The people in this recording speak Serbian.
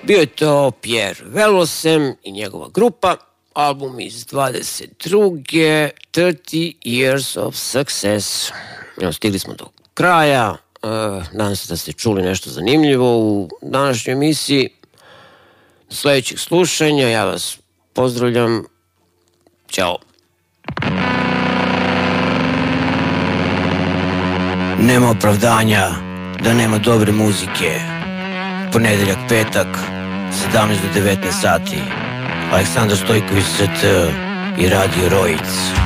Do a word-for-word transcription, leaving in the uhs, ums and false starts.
Bio je to Pierre Velosem i njegova grupa, album iz dvadeset druge thirty years of success. Evo, stigli smo do kraja. Uh, nadam se da ste čuli nešto zanimljivo u današnjoj emisiji. Do sledećeg slušanja, ja vas pozdravljam. Ćao. Nema opravdanja da nema dobre muzike. Ponedeljak, petak, sedamnaest do devetnaest sati. Aleksandar Stojković S T i Radio Rojic.